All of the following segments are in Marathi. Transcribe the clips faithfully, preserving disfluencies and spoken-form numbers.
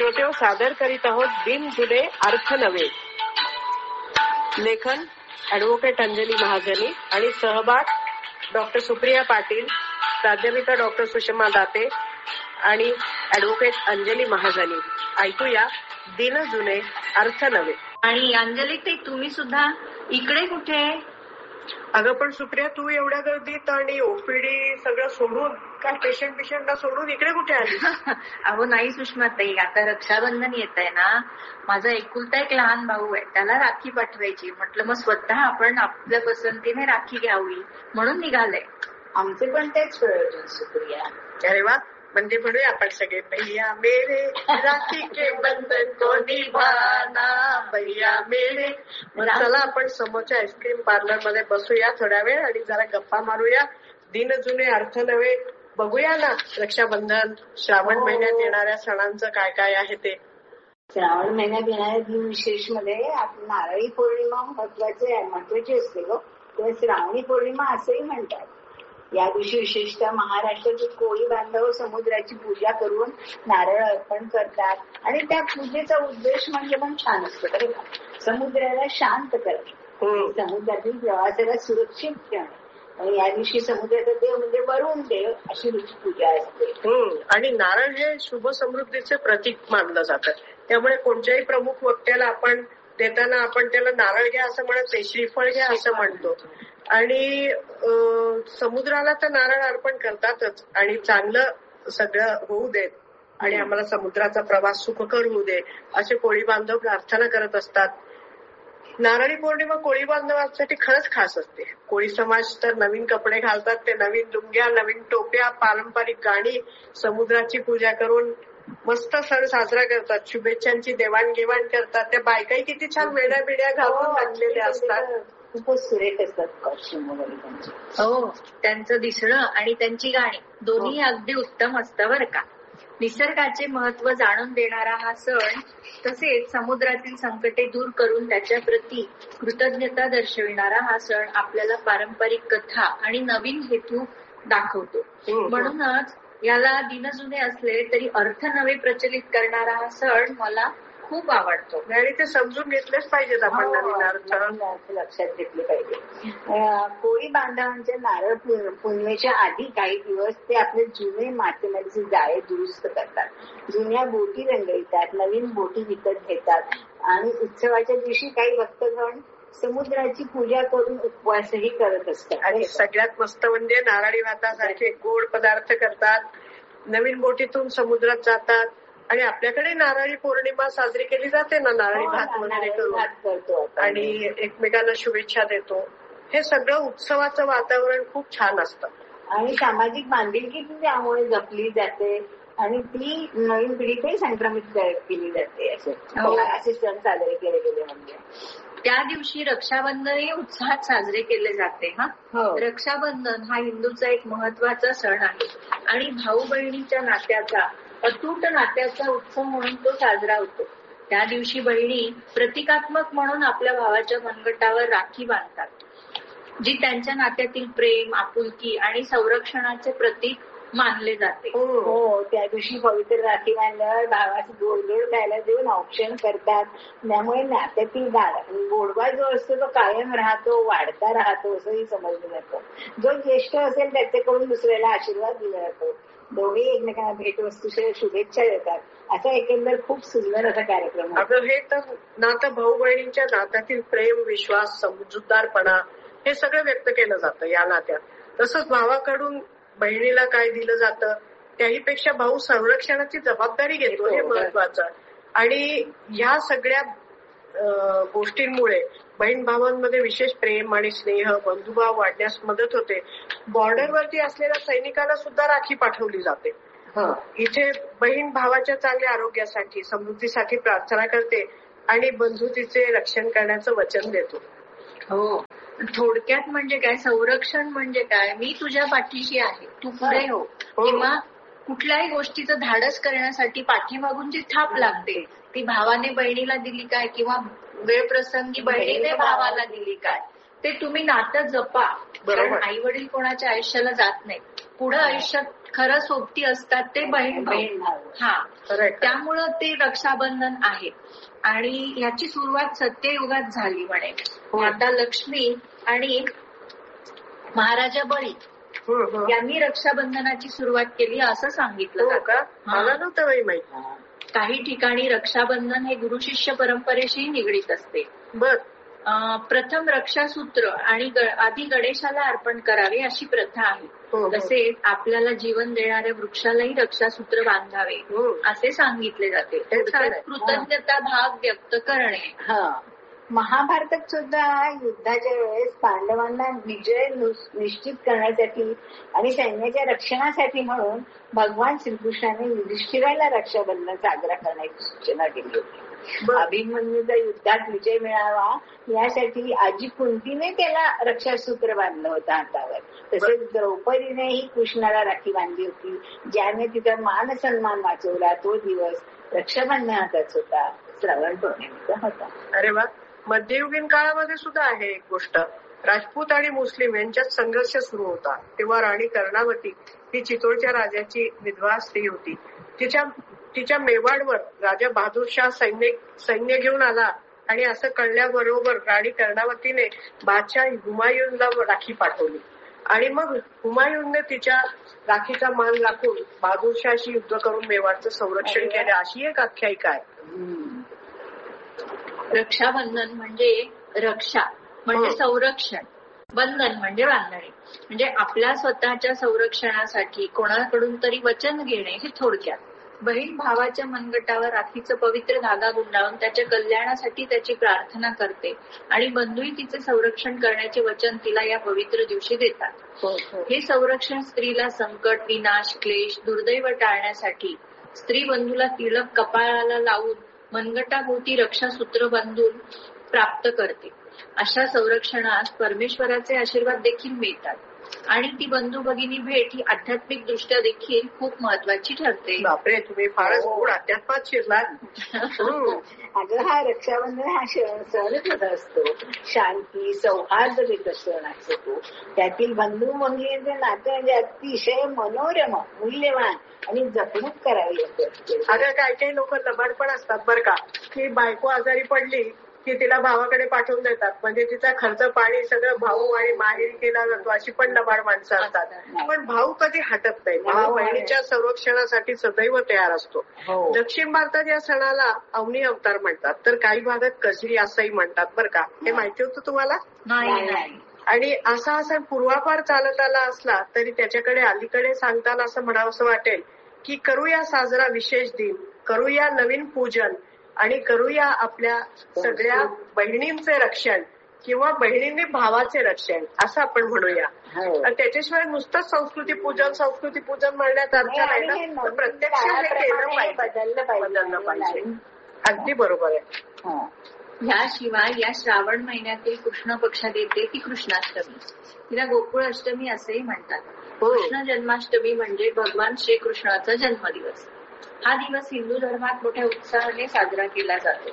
श्रोतेहो, सादर करीत आहोत दिन जुने अर्थ नवे. लेखन ऍडव्होकेट अंजली महाजनी आणि सहभाग डॉक्टर सुप्रिया पाटील, प्राध्यापिका डॉक्टर सुषमा दाते आणि ऍडव्होकेट अंजली महाजनी. ऐकूया दिन जुने अर्थ नवे. आणि अंजली, ते तुम्ही सुद्धा इकडे कुठे? अगं पण सुप्रिया, तू एवढ्या गर्दीत आणि ओपीडी सगळं सोडून, काय पेशंट पेशंटला सोडून इकडे कुठे आली? अहो नाही सुषमाताई, आता रक्षाबंधन येत आहे ना. माझा एकुलता एक लहान भाऊ आहे, त्याला राखी पाठवायची. म्हटलं मग स्वतः आपण आपल्या पसंतीने राखी घ्यावी म्हणून निघालंय. आमचे पण तेच प्रयोजन सुप्रिया. अरे वा, म्हणजे म्हणूया आपण सगळे, भैया मेरे राखी के बंधन को निभाना, भैया मेरे. चला आपण समोरच्या आईस्क्रीम पार्लर मध्ये बसूया थोड्या वेळ आणि जरा गप्पा मारूया. दिन जुने अर्थ नवे बघूया ना. रक्षाबंधन, श्रावण महिन्यात येणाऱ्या सणांचं काय काय आहे ते. श्रावण महिन्यात येणाऱ्या दिन विशेष मध्ये नारळी पौर्णिमा महत्वाची महत्वाची असते ग. किंवा श्रावणी पौर्णिमा असंही म्हणतात. या दिवशी विशेषतः महाराष्ट्रातील कोळी बांधव समुद्राची पूजा करून नारळ अर्पण करतात. आणि त्या पूजेचा उद्देश म्हणजे पण छान असतो बरं का. समुद्राला शांत करणे, समुद्रातील प्रवासाला सुरक्षित ठेवणे. आणि या दिवशी समुद्राचा देव म्हणजे वरुण देव अशी पूजा असते. आणि नारळ हे शुभ समृद्धीचे प्रतीक मानलं जातं. त्यामुळे कोणत्याही प्रमुख वक्त्याला आपण देताना आपण त्याला नारळ घ्या असं म्हणत नाही, श्रीफळ घ्या असं म्हणतो. आणि समुद्राला तर नारळ अर्पण करतातच. आणि चांगलं सगळं होऊ देत आणि आम्हाला समुद्राचा प्रवास सुखकर होऊ दे असे कोळी बांधव प्रार्थना करत असतात. नारळी पौर्णिमा कोळी बांधवांसाठी खरंच खास असते. कोळी समाज तर नवीन कपडे घालतात, ते नवीन लुंग्या, नवीन टोप्या, पारंपरिक गाणी, समुद्राची पूजा करून मस्त सण साजरा करतात. शुभेच्छांची देवाणघेवाण करतात. त्या बायकाही किती छान वेड्या बिड्या घालून घातलेल्या असतात. खूपच सुरेख असतात कॉस्ट्युम वगैरे त्यांचे. हो, त्यांचं दिसणं आणि त्यांची गाणी दोन्ही अगदी उत्तम असतं बरं का. निसर्गाचे महत्व जाणून देणारा हा सण, तसेच समुद्रातील संकटे दूर करून त्याच्या प्रती कृतज्ञता दर्शविणारा हा सण आपल्याला पारंपरिक कथा आणि नवीन हेतू दाखवतो. म्हणूनच याला दिनजुने असले तरी अर्थ नवे प्रचलित करणारा हा सण मला खूप आवडतो. आणि ते समजून घेतलेच पाहिजेत आपण. नवीन अर्थ लक्षात घेतले पाहिजे. कोळी बांधवांच्या नारळ पौर्णिमेच्या आधी काही दिवस ते आपले जुने मातीमध्ये जाळे दुरुस्त करतात, जुन्या बोटी रंगवितात, नवीन बोटी विकत घेतात. आणि उत्सवाच्या दिवशी काही भक्तगण समुद्राची पूजा करून उपवासही करत असतात. आणि सगळ्यात मस्त म्हणजे नारळी भातासारखे गोड पदार्थ करतात, नवीन बोटीतून समुद्रात जातात. आणि आपल्याकडे नारळी पौर्णिमा साजरी केली जाते ना, नारळी भात वगैरे करून आणि एकमेकांना शुभेच्छा देतो. हे सगळं उत्सवाचं वातावरण खूप छान असतं. आणि सामाजिक बांधिलकी त्यामुळे जपली जाते आणि ती नवीन पिढीतही संक्रमित केली जाते. असे असे सण साजरे केले गेले. म्हणजे त्या दिवशी रक्षाबंधनही उत्साहात साजरे केले जाते. हा रक्षाबंधन हा हिंदूचा एक महत्वाचा सण आहे आणि भाऊ बहिणीच्या नात्याचा, अतूट नात्याचा उत्सव म्हणून तो साजरा होतो. त्या दिवशी बहिणी प्रतिकात्मक म्हणून आपल्या भावाच्या मनगटावर राखी बांधतात, जी त्यांच्या नात्यातील प्रेम, आपुलकी आणि संरक्षणाचे प्रतीक मानले जाते. हो, त्या दिवशी पवित्र राखी बांधल्यावर भावाचं गोड गोड खायला देऊन औक्षण करतात. त्यामुळे नात्यातील गोडवा जो असतो तो कायम राहतो, वाढता राहतो असंही समजलं जातं. जो ज्येष्ठ असेल त्याच्याकडून दुसऱ्याला आशीर्वाद दिला जातो. दोघे एकमेकांना भेटवस्तूच्या शुभेच्छा देतात. असा एकंदर खूप सुंदर असा कार्यक्रम. अगं हे तर नातं, भाऊ बहिणींच्या नात्यातील प्रेम, विश्वास, समजूतदारपणा हे सगळं व्यक्त केलं जातं या नात्यात. तसंच भावाकडून बहिणीला काय दिलं जातं त्याहीपेक्षा भाऊ संरक्षणाची जबाबदारी घेतो, हे महत्वाचं. आणि ह्या सगळ्या गोष्टींमुळे बहीण भावांमध्ये विशेष प्रेम आणि स्नेह, बंधुभाव वाढण्यास मदत होते. बॉर्डरवरती असलेल्या सैनिकांना सुद्धा राखी पाठवली जाते. इथे बहीण भावाच्या चांगल्या आरोग्यासाठी, समृद्धीसाठी प्रार्थना करते आणि बंधुतेचे रक्षण करण्याचं वचन देतो. हो, थोडक्यात म्हणजे काय, संरक्षण म्हणजे काय, मी तुझ्या पाठीशी आहे, तू पुढे हो. किंवा कुठल्याही गोष्टीचं धाडस करण्यासाठी पाठीमागून जी थाप लागते ती भावाने बहिणीला दिली काय किंवा वेळ प्रसंगी बहिणीने भावाला दिली काय, ते तुम्ही नातं जपा. कारण आई वडील कोणाच्या आयुष्याला जात नाही. पुढे आयुष्यात खरं सोबती असतात ते बहीण बहीण भाऊ. भाऊ. हा, त्यामुळं ते रक्षाबंधन आहे. आणि याची सुरुवात सत्ययुगात झाली म्हणे. माता लक्ष्मी आणि महाराजा बळी यांनी रक्षाबंधनाची सुरुवात केली असं सांगितलं जातं. मला नव्हतं बाई माहिती. काही ठिकाणी रक्षाबंधन हे गुरु शिष्य परंपरेशी निगडीत असते. बर. प्रथम रक्षासूत्र आणि आधी गणेशाला अर्पण करावे अशी प्रथा आहे. तसेच आपल्याला जीवन देणाऱ्या वृक्षालाही रक्षासूत्र बांधावे असे सांगितले जाते. कृतज्ञता भाव व्यक्त करणे. महाभारतात सुद्धा युद्धाच्या वेळेस पांडवांना विजय निश्चित करण्यासाठी आणि सैन्याच्या रक्षणासाठी म्हणून भगवान श्रीकृष्णाने युधिष्ठिराला रक्षाबंधन साजरा करण्याची सूचना केली होती. अभिमन्यूचा युद्धात विजय मिळावा यासाठी आजी कुंतीने त्याला रक्षासूत्र बांधलं होतं हातावर. तसेच द्रौपदीनेही कृष्णाला राखी बांधली होती. ज्याने तिचा मान सन्मान वाचवला तो दिवस रक्षाबंधनाचाच होता, श्रावण पौर्णिमेचा होता. अरे वा. मध्ययुगीन काळामध्ये सुद्धा आहे एक गोष्ट. राजपूत आणि मुस्लिम यांच्यात संघर्ष सुरू होता. तेव्हा राणी कर्णावती ही चितोडच्या राजाची विधवा स्त्री होती. तिच्या तिच्या मेवाडवर राजा बहादूरशाह सैन्य सैन्य घेऊन आला आणि असं कळल्याबरोबर राणी कर्णावतीने बादशाह हुमायूनला राखी पाठवली आणि मग हुमायूनने तिच्या राखीचा मान राखून बहादूरशाहशी युद्ध करून मेवाडचं संरक्षण केलं, अशी एक आख्यायिका आहे. रक्षाबंधन म्हणजे रक्षा म्हणजे संरक्षण, बंधन म्हणजे बांधणे. म्हणजे आपल्या स्वतःच्या संरक्षणासाठी कोणाकडून तरी वचन घेणे हे थोडक्यात. बहीण भावाच्या मनगटावर राखीचं पवित्र धागा गुंडाळून त्याच्या कल्याणासाठी त्याची प्रार्थना करते आणि बंधूही तिचे संरक्षण करण्याचे वचन तिला या पवित्र दिवशी देतात. हे संरक्षण स्त्रीला संकट, विनाश, क्लेश, दुर्दैव टाळण्यासाठी स्त्री बंधूला तिलक कपाळाला लावून मनगटाभोवती रक्षासूत्र बांधून प्राप्त करते. अशा संरक्षणास परमेश्वराचे आशीर्वाद देखील मिळतात आणि ती बंधू भगिनी भेट ही आध्यात्मिक दृष्ट्या देखील खूप महत्वाची ठरते. बापरे, तुम्ही फारच गोड अध्यात्मात शिरला. अगं, हा रक्षाबंधन हा सणच असतो. शांती सौहार्द सण असतो तो. त्यातील बंधू भगिनींचे नाते म्हणजे अतिशय मनोरम, मूल्यवान आणि जपणूक करावी असते. अगं, काही काही लोक लबाड पण असतात बरं का, की बायको आजारी पडली की तिला भावाकडे पाठवून देतात, म्हणजे तिचा खर्च पाणी सगळं भाऊ आणि माहेरी केला जातो, अशी पण लबाड माणसं असतात. पण भाऊ कधी हटत नाही. भाऊ बहिणीच्या संरक्षणासाठी सदैव तयार असतो. दक्षिण भारतात या सणाला अवनी अवतार म्हणतात, तर काही भागात कजरी असंही म्हणतात बरं का. हे माहिती होतं तुम्हाला? नाही. आणि असा हा सण पूर्वापार चालत आला असला तरी त्याच्याकडे अलीकडे सांगताना असं म्हणावं असं वाटेल की करूया साजरा विशेष दिन, करूया नवीन पूजन आणि करूया आपल्या सगळ्या बहिणींचे रक्षण किंवा बहिणींनी भावाचे रक्षण असं आपण म्हणूया. आणि त्याच्याशिवाय नुसतंच संस्कृती पूजन संस्कृती पूजन म्हणण्यात अर्थ नाही ना, प्रत्यक्ष हे केलं पाहिजे, बदललं पाहिजे. अगदी बरोबर आहे. याशिवाय या श्रावण महिन्यातील कृष्ण पक्षात येते ती कृष्णाष्टमी. तिला गोकुळ अष्टमी असेही म्हणतात. कृष्ण जन्माष्टमी म्हणजे भगवान श्रीकृष्णाचा जन्मदिवस. हा दिवस हिंदू धर्मात मोठ्या उत्साहाने साजरा केला जातो.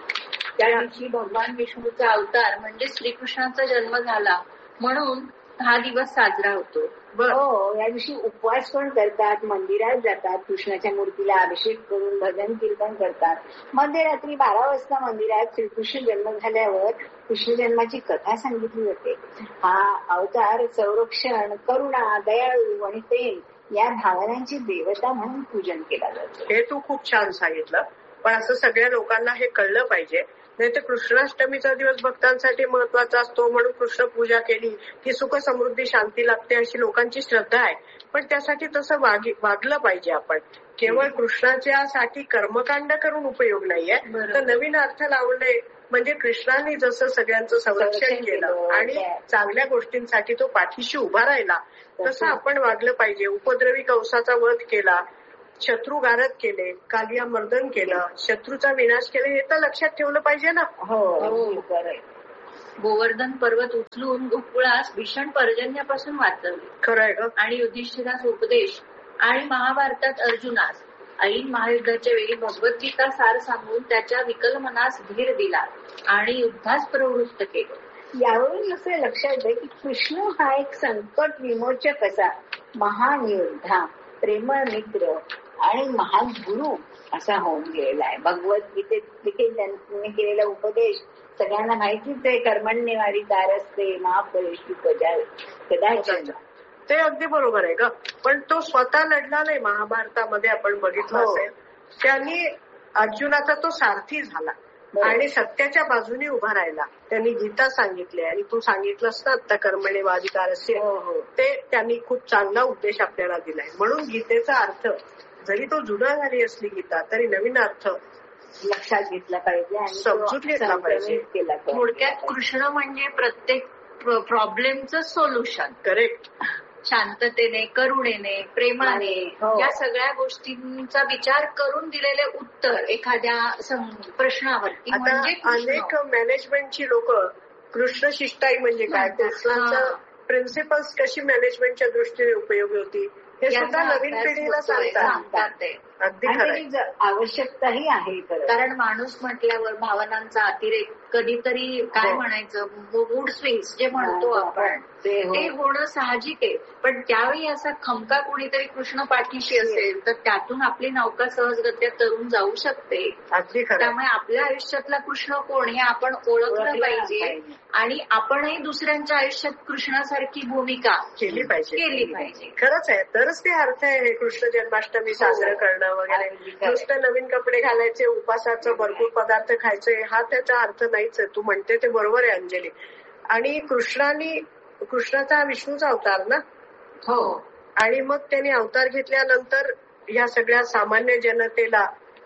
त्या दिवशी भगवान विष्णूचा अवतार म्हणजे श्रीकृष्णाचा जन्म झाला म्हणून हा दिवस साजरा होतो. हो, या दिवशी उपवास पण करतात, मंदिरात जातात, कृष्णाच्या मूर्तीला अभिषेक करून भजन कीर्तन करतात. मध्यरात्री बारा वाजता मंदिरात श्रीकृष्ण जन्म झाल्यावर कृष्ण जन्माची कथा सांगितली जाते. हा अवतार संरक्षण, करुणा, दयाळू आणि प्रेम या भावनांची देवता म्हणून पूजन केलं जातं. हे तू खूप छान सांगितलं. पण असं सगळ्या लोकांना हे कळलं पाहिजे, नाही तर कृष्णाष्टमीचा दिवस भक्तांसाठी महत्वाचा असतो म्हणून कृष्ण पूजा केली की सुख समृद्धी शांती लाभते अशी लोकांची श्रद्धा आहे. पण त्यासाठी तसं वागलं पाहिजे आपण. केवळ कृष्णाच्या साठी कर्मकांड करून उपयोग नाहीये, तर नवीन अर्थ लावले म्हणजे कृष्णाने जसं सगळ्यांचं संरक्षण केलं आणि चांगल्या गोष्टींसाठी तो पाठीशी उभा राहिला तसं आपण वागलं पाहिजे. उपद्रवी कंसाचा वध केला, शत्रू गारद केले, कालिया मर्दन केलं, शत्रूचा विनाश केला, हे तर लक्षात ठेवलं पाहिजे ना. हो, खरंय. गोवर्धन पर्वत उचलून गोकुळास भीषण पर्जन्यापासून वाचवले. खरंय ग. आणि युधिष्ठिरास उपदेश आणि महाभारतात अर्जुनास ऐन महायुद्धाच्या वेळी भगवद्गीता सार सांगून त्याच्या विकल मनास धीर दिला आणि युद्धास प्रवृत्त केलं. यावरून असं लक्षात येतं की कृष्ण हा एक संकट विमोचक असा महान योद्धा प्रेमळ मित्र आणि महान गुरु असा होऊन गेलेला आहे. भगवद्गीतेत देखील त्यांनी केलेला उपदेश सगळ्यांना माहितीच आहे. कर्मण्येवारी दारस्ते महाफलेषु कदाचन. ते अगदी बरोबर आहे ग. पण तो स्वतः लढला नाही. महाभारतामध्ये आपण बघितलं असेल, त्यांनी अर्जुनाचा तो सारथी झाला आणि सत्याच्या बाजूने उभा राहिला. त्यांनी गीता सांगितली आणि तू सांगितलंस ना आता कर्मण्येवारी दारस्ते, ते त्यांनी खूप चांगला उपदेश आपल्याला दिलाय. म्हणून गीतेचा अर्थ जरी तो जुना झाली असली गीता तरी नवीन अर्थ लक्षात घेतला पाहिजे आणि समजून घेतला पाहिजे. केला थोडक्यात कृष्ण म्हणजे प्रत्येक प्रॉब्लेमचं सोल्युशन. करेक्ट. शांततेने, करुणेने, प्रेमाने या सगळ्या गोष्टींचा विचार करून दिलेले उत्तर एखाद्या प्रश्नावरती. म्हणजे अनेक मॅनेजमेंटची लोक कृष्ण शिष्टाई म्हणजे काय, कृष्णाचं प्रिन्सिपल्स कशी मॅनेजमेंटच्या दृष्टीने उपयोगी होती हे सुद्धा नवीन पिढीला सांगतात. अगदी खरं. आवश्यकताही आहे कारण माणूस म्हटल्यावर भावनांचा अतिरेक, कधीतरी काय म्हणायचं मूड स्विंग्स जे म्हणतो आपण, ते होणं साहजिक आहे. पण त्यावेळी असा खमका कोणीतरी कृष्ण पाठीशी असेल तर त्यातून आपली नौका सहजगत्या तरून जाऊ शकते. अगदी खरं. त्यामुळे आपल्या आयुष्यातला कृष्ण कोण हे आपण ओळखलं पाहिजे आणि आपणही दुसऱ्यांच्या आयुष्यात कृष्णासारखी भूमिका केली पाहिजे केली पाहिजे. खरंच आहे. तरच ते अर्थ आहे हे कृष्ण जन्माष्टमी साजरं करणं वगैरे. नुसतं नवीन कपडे घालायचे, उपासाचं भरपूर पदार्थ खायचे हा त्याचा अर्थ नाहीच आहे. तू म्हणते ते बरोबर आहे अंजली. आणि कृष्णाने कृष्णाचा विष्णूचा अवतार ना. हो. आणि मग त्यांनी अवतार घेतल्यानंतर या सगळ्या सामान्य जनतेला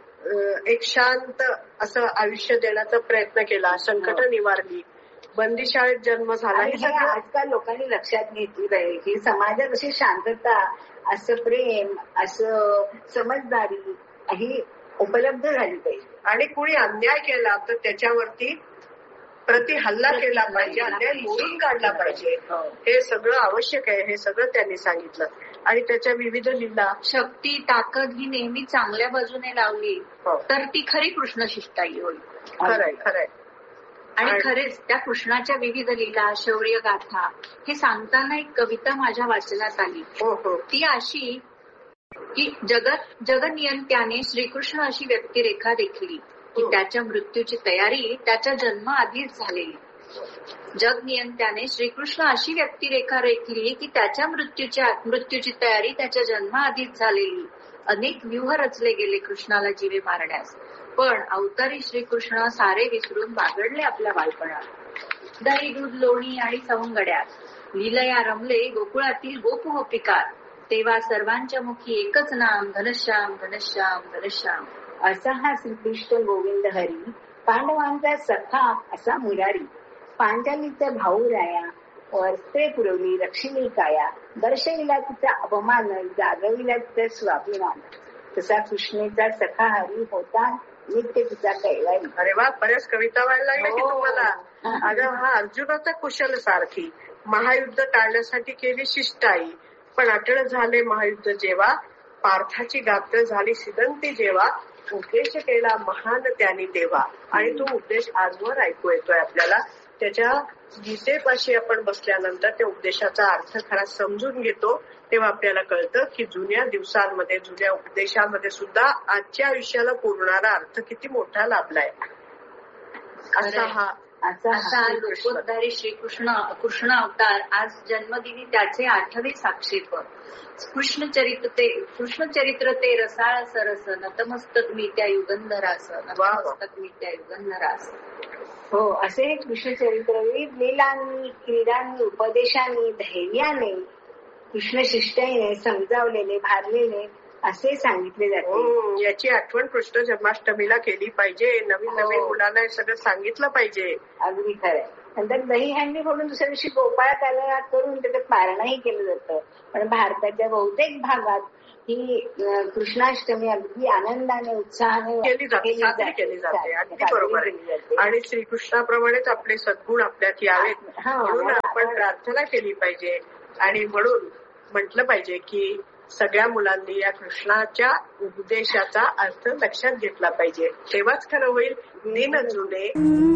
एक शांत असं आयुष्य देण्याचा प्रयत्न केला, संकट निवारली, बंदीशाळेत जन्म झाला. हे सगळं आजकाल लोकांनी लक्षात घेतली पाहिजे की समाजात अशी शांतता, असं प्रेम, असं समजदारी ही उपलब्ध झाली पाहिजे. आणि कुणी अन्याय केला तर त्याच्यावरती प्रति हल्ला केला पाहिजे, अन्याय मोडून काढला पाहिजे. हे सगळं आवश्यक आहे. हे सगळं त्यांनी सांगितलं. आणि त्याच्या विविध लीला, शक्ती, ताकद ही नेहमी चांगल्या बाजूने लावली तर ती खरी कृष्ण शिष्टाई होईल. खरंय खरंय. आणि खरेच त्या कृष्णाच्या विविध लीला, शौर्य गाथा हे सांगताना एक कविता माझ्या वाचनात आली. ती अशी की जगत जगनियंत्याने श्रीकृष्ण अशी व्यक्तिरेखा देखील की त्याच्या मृत्यूची तयारी त्याच्या जन्माआधीच झालेली. जग नियंत्याने श्रीकृष्ण अशी व्यक्तिरेखा रेखली की त्याच्या मृत्यूच्या मृत्यूची तयारी त्याच्या जन्माआधीच झालेली. अनेक व्यूह रचले गेले कृष्णाला जीवे मारण्यास, पण अवतारी श्रीकृष्ण सारे विसरून बागडले आपल्या बालपणात. दही, दूध, लोणी आणि सवंगड्यात लीलया रमले गोकुळातील गोप गोपिका. तेव्हा सर्वांच्या मुखी एकच नाम, घनश्याम घनश्याम घनश्याम. असा हा श्रीकृष्ण गोविंद हरी, पांडवांचा सखा असा मुरारी. पांचालीचा भाऊ राया, वस्त्रे पुरवली रक्षिली काया. दर्शविला तिचा अपमान, जागविला तिचा स्वाभिमान. तसा कृष्णेचा सखा हरी होता नित्य तिचा कैवारी. अरे वा, बऱ्याच कविता व्हायला लागल्या की तुम्हाला. अगं हा अर्जुनाचा कुशल सारथी, महायुद्ध टाळण्यासाठी केली शिष्टाई. पण अटळ झाले महायुद्ध जेव्हा, पार्थाची गात्र झाली सिदंती जेव्हा. उपदेश केला महान त्यांनी तेव्हा. आणि तो उपदेश आजवर ऐकू येतोय आपल्याला. त्याच्या गीतेपाशी आपण बसल्यानंतर त्या उपदेशाचा अर्थ खरा समजून घेतो तेव्हा आपल्याला कळतं की जुन्या दिवसांमध्ये, जुन्या उपदेशामध्ये सुद्धा आजच्या आयुष्याला पुरणारा अर्थ किती मोठा लाभलाय. असा हा असा लोकोद्धारी श्रीकृष्ण कृष्ण अवतार आज जन्मदिनी त्याचे आठवे साक्षीत्व. कृष्ण चरित्र ते कृष्ण चरित्र ते रसाळ सरस, नतमस्तक मी त्या युगंधरास, नतमस्तक मी त्या युगंधरास. हो, असे हे कृष्ण चरित्र विविध लीलांनी, क्रीडांनी, उपदेशांनी, धैर्याने, कृष्ण शिष्टाईने समजावलेले, भारलेले असे सांगितले जाते. याची आठवण कृष्ण जन्माष्टमीला केली पाहिजे. नवीन नवीन मुलांना हे सगळं सांगितलं पाहिजे. अगदी खरंय. नंतर दहीहंडी फोडून दुसऱ्या दिवशी गोपाळ कालवा करून त्याचं पारणही केलं जातं. पण भारताच्या बहुतेक भागात ही कृष्णाष्टमी अगदी आनंदाने, उत्साहाने केली जाते, साजरी केली जाते. अगदी बरोबर आहे. आणि श्रीकृष्णाप्रमाणेच आपले सद्गुण आपल्यात यावेत म्हणून आपण प्रार्थना केली पाहिजे. आणि म्हणून म्हटलं पाहिजे की सगळ्या मुलांनी या कृष्णाच्या उपदेशाचा अर्थ लक्षात घेतला पाहिजे. तेव्हाच खरं होईल दिन जुने